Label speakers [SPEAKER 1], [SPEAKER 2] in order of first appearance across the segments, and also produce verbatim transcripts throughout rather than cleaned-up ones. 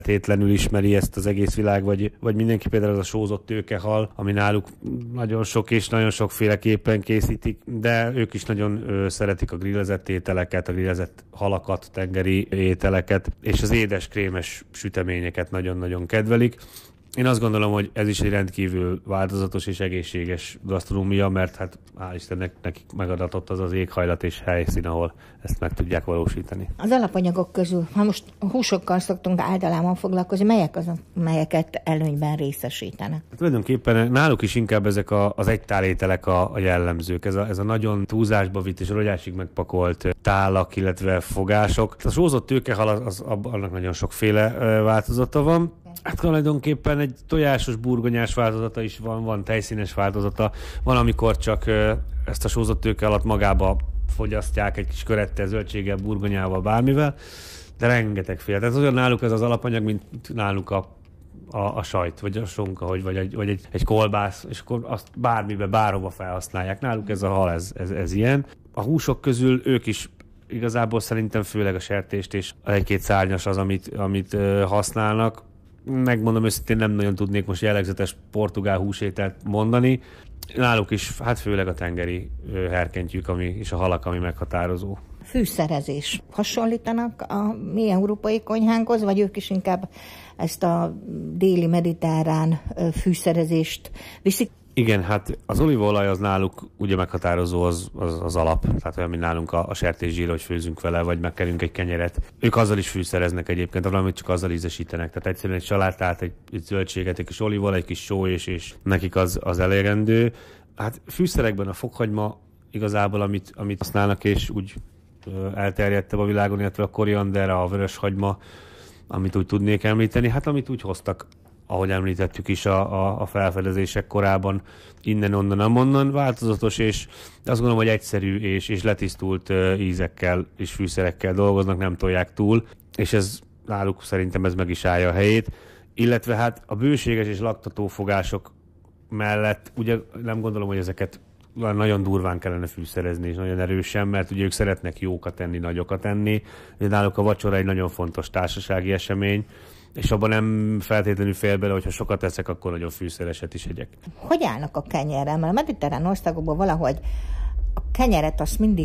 [SPEAKER 1] tétlenül ismeri ezt az egész világ, vagy, vagy mindenki például az a sózott tőkehal, ami náluk nagyon sok és nagyon sokféleképpen készítik, de ők is nagyon ö, szeretik a grillezett ételeket, a grillezett halakat, tengeri ételeket, és az édes krémes süteményeket nagyon-nagyon kedvelik. Én azt gondolom, hogy ez is egy rendkívül változatos és egészséges gasztronómia, mert hát hál' Istennek nekik megadatott az az éghajlat és helyszín, ahol ezt meg tudják valósítani.
[SPEAKER 2] Az alapanyagok közül, ha most húsokkal szoktunk általában foglalkozni, melyek azok, melyeket előnyben részesítenek?
[SPEAKER 1] Hát tulajdonképpen náluk is inkább ezek a, az egytálételek a, a jellemzők. Ez a, ez a nagyon túlzásba vitt és rogyásig megpakolt tálak, illetve fogások. A sózott tőkehal, az, az, annak nagyon sokféle változata van. Hát tulajdonképpen egy tojásos, burgonyás változata is van, van tejszínes változata, van, amikor csak ezt a sózott tőkehalat magába fogyasztják egy kis körettel, zöldséggel, burgonyával, bármivel, de rengetegféle. Tehát olyan náluk ez az alapanyag, mint náluk a, a, a sajt, vagy a sonka, vagy, vagy, egy, vagy egy, egy kolbász, és akkor azt bármibe, bárhova felhasználják. Náluk ez a hal, ez, ez, ez ilyen. A húsok közül ők is igazából szerintem főleg a sertést és egy-két szárnyas az, amit, amit használnak. Megmondom őszintén, nem nagyon tudnék most jellegzetes portugál húsételt mondani. Náluk is, hát főleg a tengeri herkentyűk, ami, és a halak, ami meghatározó.
[SPEAKER 2] Fűszerezés. Hasonlítanak a mi európai konyhánkhoz, vagy ők is inkább ezt a déli mediterrán fűszerezést viszik?
[SPEAKER 1] Igen, hát az olívaolaj az náluk ugye meghatározó, az, az, az alap. Tehát olyan, mint nálunk a, a sertészsír, hogy főzünk vele, vagy megkerünk egy kenyeret. Ők azzal is fűszereznek egyébként, valamit csak azzal ízesítenek. Tehát egyszerűen egy salátát, egy, egy zöldséget, egy kis olívaolaj, egy kis só, és, és nekik az, az elérendő. Hát fűszerekben a fokhagyma igazából, amit, amit használnak, és úgy elterjedtebb a világon, illetve a koriander, a vöröshagyma, amit úgy tudnék említeni, hát amit úgy hoztak, ahogy említettük is a, a, a felfedezések korában, innen-onnan, amonnan, változatos, és azt gondolom, hogy egyszerű és, és letisztult uh, ízekkel és fűszerekkel dolgoznak, nem tolják túl, és ez náluk szerintem ez meg is állja a helyét. Illetve hát a bőséges és laktató fogások mellett, ugye nem gondolom, hogy ezeket nagyon durván kellene fűszerezni, és nagyon erősen, mert ugye ők szeretnek jókat enni, nagyokat enni. Náluk a vacsora egy nagyon fontos társasági esemény, és abban nem feltétlenül fél bele, hogyha sokat eszek, akkor nagyon fűszereset is egyek.
[SPEAKER 2] Hogy állnak a kenyerrel? Mert a mediterrán országokban valahogy a kenyeret azt mindig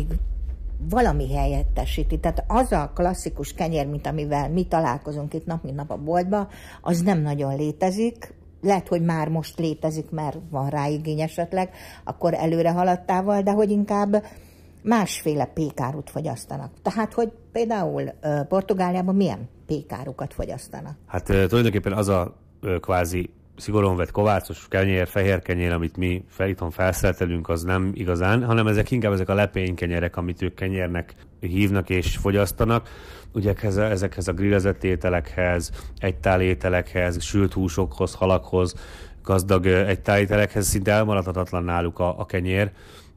[SPEAKER 2] valami helyettesíti. Tehát az a klasszikus kenyer, mint amivel mi találkozunk itt nap, mint nap a boltban, az nem nagyon létezik. Lehet, hogy már most létezik, mert van rá igény esetleg, akkor előre haladtával, de hogy inkább másféle pékárút fogyasztanak. Tehát, hogy például Portugáliában milyen pékárukat fogyasztanak?
[SPEAKER 1] Hát tulajdonképpen az a kvázi szigorúan vett kovácos kenyér, fehér kenyér, amit mi fel, itthon felszeltelünk, az nem igazán, hanem ezek inkább ezek a lepénykenyerek, amit ők kenyérnek hívnak és fogyasztanak. Ugye ezekhez a grillezett ételekhez, egytál ételekhez, sült húsokhoz, halakhoz, gazdag egytál ételekhez szinte elmaradhatatlan náluk a, a kenyér,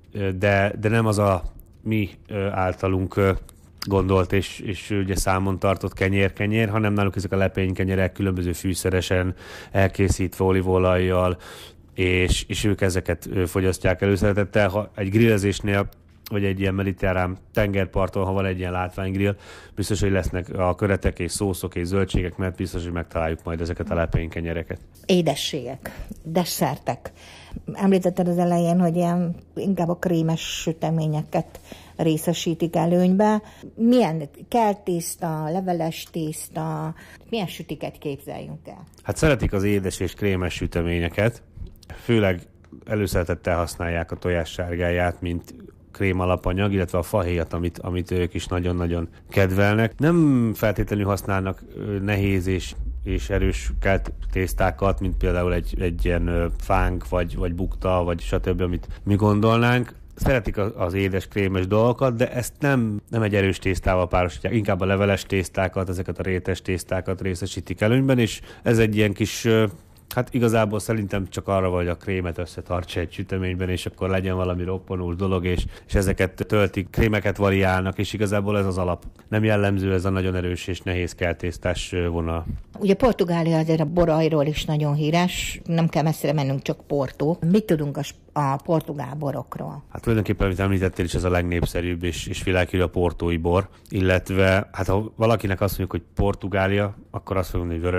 [SPEAKER 1] de, de nem az a mi általunk gondolt és, és ugye számon tartott kenyér-kenyér, hanem náluk ezek a lepénykenyerek különböző fűszeresen elkészítve olívaolajjal, és, és ők ezeket fogyasztják előszeretettel. Ha egy grillezésnél, vagy egy ilyen mediterrán tengerparton, ha van egy ilyen látványgrill, biztos, hogy lesznek a köretek és szószok és zöldségek, mert biztos, hogy megtaláljuk majd ezeket a lepénykenyereket.
[SPEAKER 2] Édességek, desszertek. Említetted az elején, hogy ilyen inkább a krémes süteményeket részesítik előnybe. Milyen keltészta, leveles tészta, milyen sütiket képzeljünk el?
[SPEAKER 1] Hát szeretik az édes és krémes süteményeket, főleg előszeretettel használják a tojássárgáját, mint krém alapanyag, illetve a fahéjat, amit, amit ők is nagyon-nagyon kedvelnek. Nem feltétlenül használnak nehéz és, és erős kelt tésztákat, mint például egy, egy ilyen fánk, vagy, vagy bukta, vagy stb., amit mi gondolnánk. Szeretik az édes, krémes dolgokat, de ezt nem, nem egy erős tésztával párosítják, inkább a leveles tésztákat, ezeket a rétes tésztákat részesítik előnyben, és ez egy ilyen kis Hát igazából szerintem csak arra vagy a krémet összetartsa egy süteményben, és akkor legyen valami roppanós dolog, és, és ezeket töltik, krémeket variálnak, és igazából ez az alap. Nem jellemző ez a nagyon erős és nehéz keltésztás vonal.
[SPEAKER 2] Ugye Portugália azért a borajról is nagyon híres, nem kell messzire mennünk, csak Porto. Mit tudunk a, a portugál borokról?
[SPEAKER 1] Hát tulajdonképpen, amit említettél is, ez a legnépszerűbb és, és világhírű a portói bor, illetve hát ha valakinek azt mondjuk, hogy Portugália, akkor azt fogom mondani, hogy